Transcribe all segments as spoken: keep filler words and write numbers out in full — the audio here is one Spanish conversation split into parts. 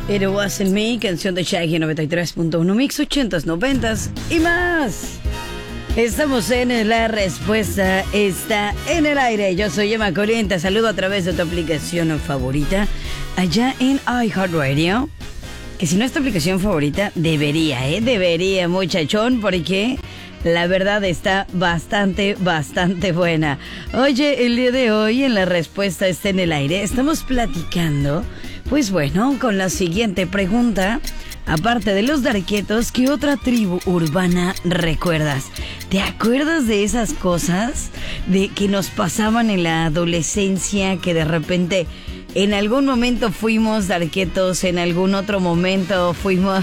It Wasn't Me, canción de Shaggy noventa y tres punto uno Mix, ochentas, noventas y más. Estamos en La Respuesta está en el aire. Yo soy Emma Colín, te saludo a través de tu aplicación favorita allá en iHeartRadio. Que si no es tu aplicación favorita, debería, ¿eh? Debería, muchachón, porque la verdad está bastante, bastante buena. Oye, el día de hoy en La Respuesta está en el aire estamos platicando, pues bueno, con la siguiente pregunta. Aparte de los darquetos, ¿qué otra tribu urbana recuerdas? ¿Te acuerdas de esas cosas de que nos pasaban en la adolescencia, que de repente en algún momento fuimos darquetos, en algún otro momento fuimos...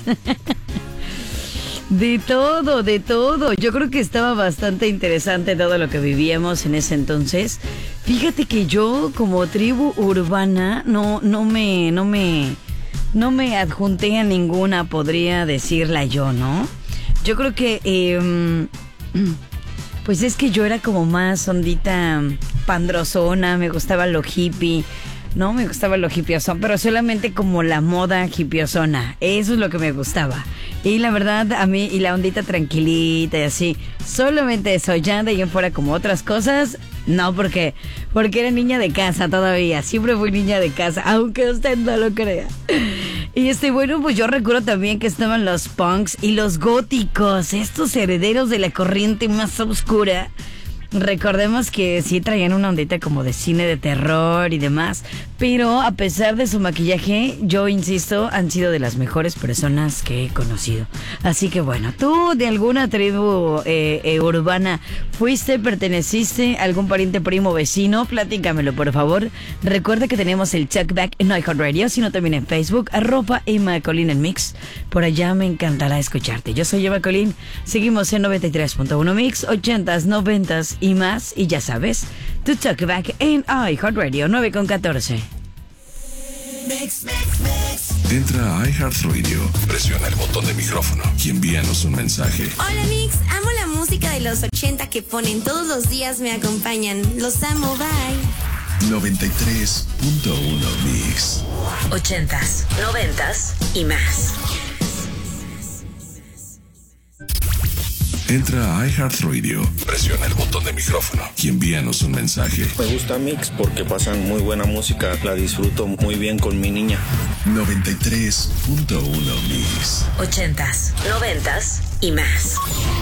De todo, de todo. Yo creo que estaba bastante interesante todo lo que vivíamos en ese entonces. Fíjate que yo como tribu urbana no, no me, no me, no me adjunté a ninguna, podría decirla yo, ¿no? Yo creo que, eh, pues es que yo era como más ondita pandrosona, me gustaba lo hippie. No, me gustaba lo hippiosón, pero solamente como la moda hippiosona. Eso es lo que me gustaba. Y la verdad, a mí, y la ondita tranquilita y así. Solamente eso, ya de ahí en fuera como otras cosas. No, porque, porque era niña de casa todavía. Siempre fui niña de casa, aunque usted no lo crea. Y este, bueno, pues yo recuerdo también que estaban los punks y los góticos. Estos herederos de la corriente más oscura. Recordemos que sí traían una ondita como de cine de terror y demás, pero a pesar de su maquillaje, yo insisto, han sido de las mejores personas que he conocido. Así que bueno, ¿tú de alguna tribu eh, eh, urbana fuiste, perteneciste a algún pariente, primo, vecino? Platícamelo, por favor. Recuerda que tenemos el checkback en iHeartRadio, sino también en Facebook, arroba Emma Colín en Mix. Por allá me encantará escucharte. Yo soy Emma Colín, seguimos en noventa y tres punto uno Mix, ochentas, noventas y más, y ya sabes, tu talkback en iHeartRadio nueve con catorce. Mix, mix, mix. Entra a iHeartRadio, presiona el botón de micrófono y envíanos un mensaje. Hola Mix, amo la música de los ochenta que ponen todos los días, me acompañan. Los amo, bye. noventa y tres punto uno Mix. Ochentas, noventas y más. Entra a iHeartRadio, presiona el botón de micrófono y envíanos un mensaje. Me gusta Mix porque pasan muy buena música, la disfruto muy bien con mi niña. noventa y tres punto uno Mix. Ochentas, noventas y más.